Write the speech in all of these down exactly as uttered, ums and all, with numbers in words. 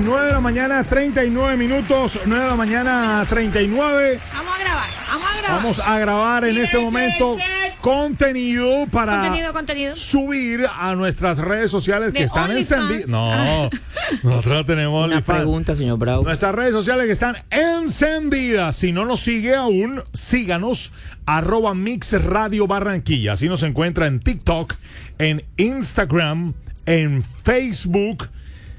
nueve de la mañana, treinta y nueve minutos. nueve de la mañana, treinta y nueve. Vamos a grabar, vamos a grabar. Vamos a grabar en este momento contenido para Contenido, contenido. subir a nuestras redes sociales que De están OnlyFans. encendidas. No, nosotros tenemos Una OnlyFans. pregunta, señor Bravo. Nuestras redes sociales que están encendidas. Si no nos sigue aún, síganos. Arroba Mix Radio Barranquilla. Así nos encuentra en TikTok, en Instagram, en Facebook.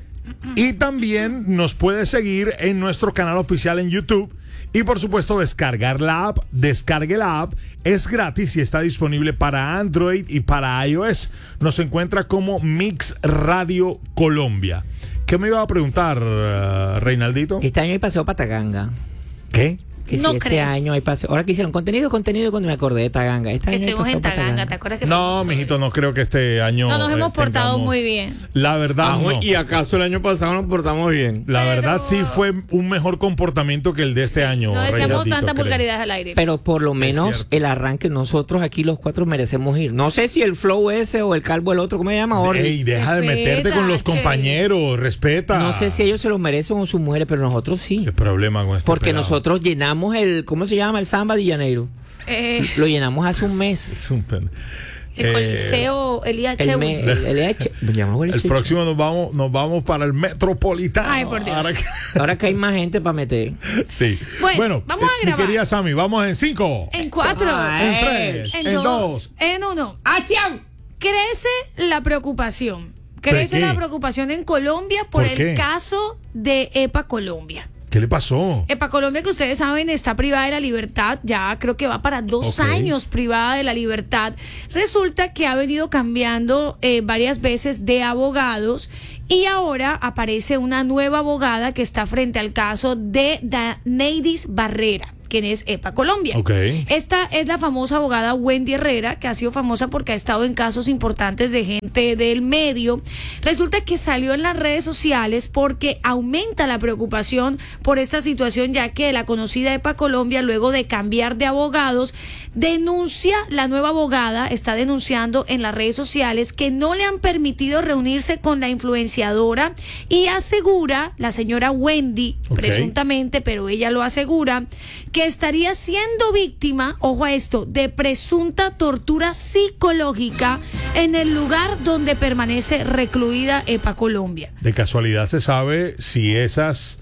Y también nos puede seguir en nuestro canal oficial en YouTube. Y por supuesto descargar la app. Descargue la app. Es gratis y está disponible para Android y para iOS. Nos encuentra como Mix Radio Colombia. ¿Qué me iba a preguntar, uh, Reinaldito? Este año hay paseo para Taganga. ¿Qué? Que No si este crees. año hay paseo. Ahora que hicieron contenido, contenido cuando me acordé de Taganga. Este Que año hay estuvimos paseo en para Taganga, ¿te acuerdas que No, fuimos mijito, sobre- no creo que este año. No nos eh, hemos portado tengamos- muy bien. La verdad, Ajo, no. ¿y acaso el año pasado nos portamos bien? La Pero- verdad sí fue un mejor comportamiento que el de este año. No decíamos Reinaldito, tantas creo. vulgaridades al aire. Pero por lo menos cierto. el arranque, nosotros aquí los cuatro merecemos ir. No sé si el flow ese o el calvo el otro, ¿cómo se llama? Orly. Ey, deja de Respeta, meterte con los che. compañeros, respeta. No sé si ellos se lo merecen o sus mujeres, pero nosotros sí. ¿Qué problema con este Porque pelado? nosotros llenamos el, ¿cómo se llama? El Samba de Janeiro. Eh, Lo llenamos hace un mes. Es un pen- el Eh, Coliseo Elías El, Chevo. me, el, el E H. llamamos el El Cheche. próximo nos vamos, nos vamos para el Metropolitano. Ay, por Dios. Ahora que- Ahora que hay más gente para meter. sí. Bueno, vamos a eh, grabar. Mi querida Sammy, vamos en cinco. En cuatro. Ay. En tres. En, En dos, dos. En uno. ¡Acción! Crece la preocupación. ¿De Crece qué? la preocupación en Colombia por, ¿Por el qué? caso de EPA Colombia. ¿Qué le pasó? EPA Colombia, que ustedes saben, está privada de la libertad, ya creo que va para dos Ok. años privada de la libertad. Resulta que ha venido cambiando eh, varias veces de abogados y ahora aparece una nueva abogada que está frente al caso de Daneidis Barrera, quien es EPA Colombia. Ok. Esta es la famosa abogada Wendy Herrera, que ha sido famosa porque ha estado en casos importantes de gente del medio. Resulta que salió en las redes sociales porque aumenta la preocupación por esta situación, ya que la conocida EPA Colombia, luego de cambiar de abogados, denuncia, la nueva abogada está denunciando en las redes sociales que no le han permitido reunirse con la influenciadora y asegura, la señora Wendy, Ok. presuntamente, pero ella lo asegura, que estaría siendo víctima, ojo a esto, de presunta tortura psicológica en el lugar donde permanece recluida EPA Colombia. De casualidad se sabe si esas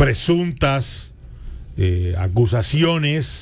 presuntas eh, acusaciones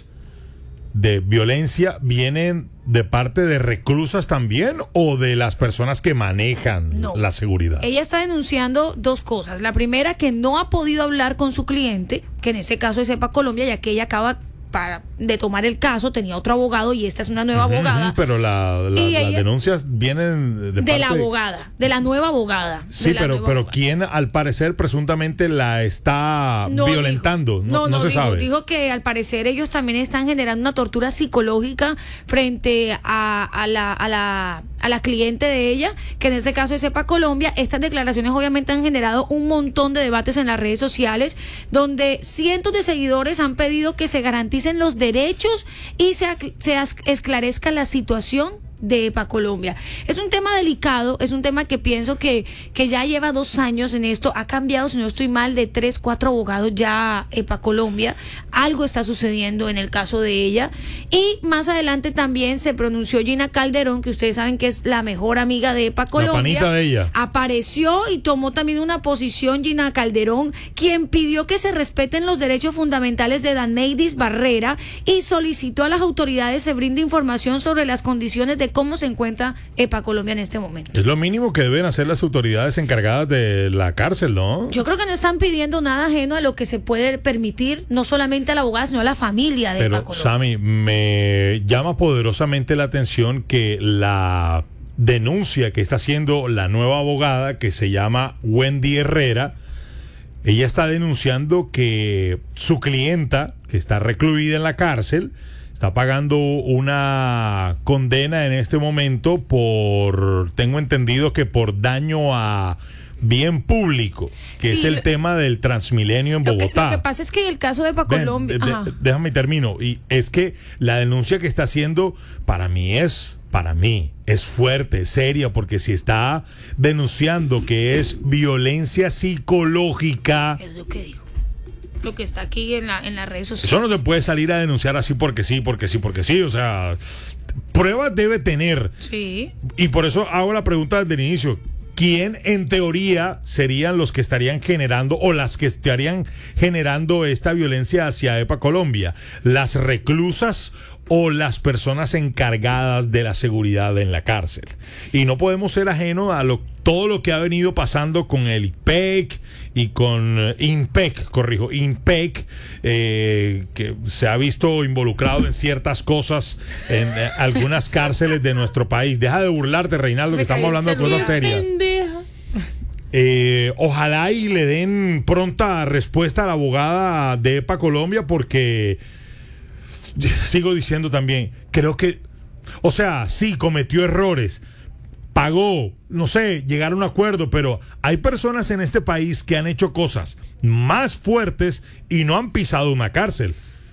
de violencia vienen de parte de reclusas también o de las personas que manejan No. la seguridad. Ella está denunciando dos cosas. La primera, que no ha podido hablar con su cliente, que en este caso es EPA Colombia, ya que ella acaba para, de tomar el caso, tenía otro abogado y esta es una nueva Ujú, abogada. ujú, pero la, la- Y las ella- denuncias vienen de, De parte la abogada, de la nueva abogada. Sí, de la pero, nueva pero abogada. ¿quién al parecer presuntamente la está No violentando? dijo. No, no se dijo. sabe. Dijo que al parecer ellos también están generando una tortura psicológica frente a, a la, a la a la cliente de ella, que en este caso es EPA Colombia. Estas declaraciones obviamente han generado un montón de debates en las redes sociales, donde cientos de seguidores han pedido que se garanticen los derechos y se, ac- se as- esclarezca la situación de EPA Colombia. Es un tema delicado, es un tema que pienso que, que ya lleva dos años en esto, ha cambiado, si no estoy mal, de tres, cuatro abogados ya EPA Colombia. Algo está sucediendo en el caso de ella. Y más adelante también se pronunció Gina Calderón, que ustedes saben que es la mejor amiga de EPA Colombia. panita de ella. Apareció y tomó también una posición Gina Calderón, quien pidió que se respeten los derechos fundamentales de Daneidis Barrera y solicitó a las autoridades se brinde información sobre las condiciones de cómo se encuentra EPA Colombia en este momento. Es lo mínimo que deben hacer las autoridades encargadas de la cárcel, ¿no? Yo creo que no están pidiendo nada ajeno a lo que se puede permitir, no solamente a la abogada, sino a la familia de EPA Pero, Colombia. Sammy, me llama poderosamente la atención que la denuncia que está haciendo la nueva abogada, que se llama Wendy Herrera, ella está denunciando que su clienta, que está recluida en la cárcel, está pagando una condena en este momento por, tengo entendido que por daño a bien público, que Sí, es el lo- tema del Transmilenio en Lo que, Bogotá. lo que pasa es que el caso de EPA Ven, Colombia... de- de- Ajá. déjame termino. Y es que la denuncia que está haciendo, para mí es para mí es fuerte, es seria, porque si está denunciando que es violencia psicológica, Es lo que digo. Lo que está aquí en, la, en las redes sociales. eso no se puede salir a denunciar así porque sí, porque sí, porque sí. O sea, pruebas debe tener. Sí. Y por eso hago la pregunta desde el inicio. ¿Quién en teoría serían los que estarían generando o las que estarían generando esta violencia hacia EPA Colombia? ¿Las reclusas o las personas encargadas de la seguridad en la cárcel? Y no podemos ser ajenos a lo, todo lo que ha venido pasando con el I P E C y con eh, INPEC, corrijo, INPEC, eh, que se ha visto involucrado en ciertas cosas en eh, algunas cárceles de nuestro país. Deja de burlarte, Reinaldo, que Me estamos caí hablando de el cosas celular. serias. Eh, ojalá y le den pronta respuesta a la abogada de EPA Colombia, porque sigo diciendo también, creo que, o sea, sí, cometió errores, pagó, no sé, llegar a un acuerdo, pero hay personas en este país que han hecho cosas más fuertes y no han pisado una cárcel.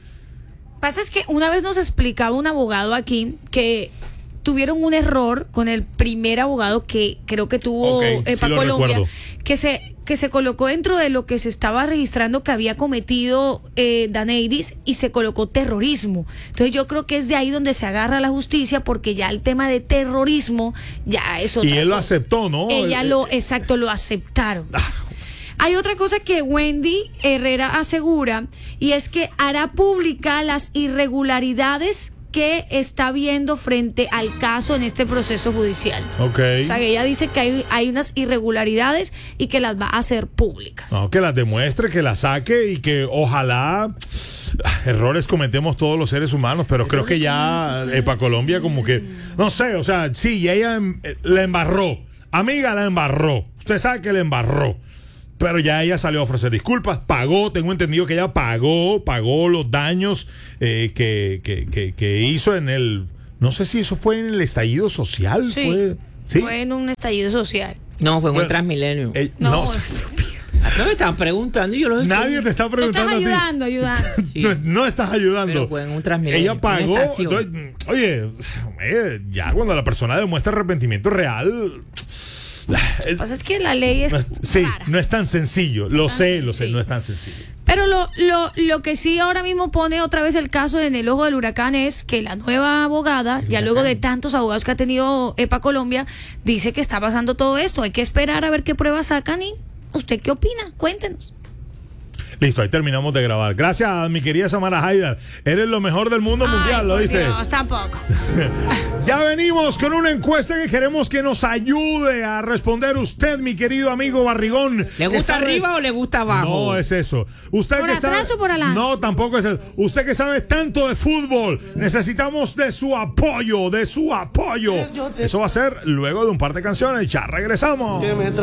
Pasa es que una vez nos explicaba un abogado aquí que tuvieron un error con el primer abogado que creo que tuvo Ok, EPA sí lo Colombia, recuerdo. que se que se colocó dentro de lo que se estaba registrando que había cometido eh, Daneidis, y se colocó terrorismo. Entonces yo creo que es de ahí donde se agarra la justicia, porque ya el tema de terrorismo ya es otra Y él lo cosa. aceptó, ¿no? Ella Eh, lo, exacto, lo aceptaron. Hay otra cosa que Wendy Herrera asegura, y es que hará pública las irregularidades que está viendo frente al caso en este proceso judicial. Ok. O sea, que ella dice que hay, hay unas irregularidades y que las va a hacer públicas. No, que las demuestre, que las saque y que ojalá. Errores cometemos todos los seres humanos, pero creo que ya EPA Colombia como que, no sé, o sea, sí, y ella em, eh, la embarró. Amiga, la embarró. Usted sabe que la embarró. Pero ya ella salió a ofrecer disculpas, pagó, tengo entendido que ella pagó, pagó los daños eh, que, que, que, que hizo en el, no sé si eso fue en el estallido social. Sí, Fue, ¿sí? fue en un estallido social. No, fue en Bueno, un Transmilenio. Eh, No, no, estúpido. No me estaban preguntando y yo los nadie te está Tú estás preguntando a ti. ayudando, ayudando. Sí. No, no estás ayudando. Pero fue en un Transmilenio, Ella una pagó. estación. Entonces, oye, eh, ya cuando la persona demuestra arrepentimiento real. Lo que pasa es que la ley es no es- sí, clara. no es tan sencillo. Lo Tan sé, lo sé, sencillo. no es tan sencillo. Pero lo, lo, lo que sí ahora mismo pone otra vez el caso en el ojo del huracán es que la nueva abogada, ya luego de tantos abogados que ha tenido EPA Colombia, dice que está pasando todo esto. Hay que esperar a ver qué pruebas sacan. ¿Y usted qué opina? Cuéntenos. Listo, ahí terminamos de grabar. Gracias, mi querida Samara Haidar. Eres lo mejor del mundo mundial, Ay, ¿lo por viste? Dios, tampoco. Ya venimos con una encuesta que queremos que nos ayude a responder usted, mi querido amigo Barrigón. ¿Le que gusta sabe- arriba o le gusta abajo? No es eso. Usted ¿Por que sabe- atrás o por adelante? No, tampoco es eso. Usted que sabe tanto de fútbol, necesitamos de su apoyo, de su apoyo. Eso va a ser luego de un par de canciones. Ya regresamos. Que me tra-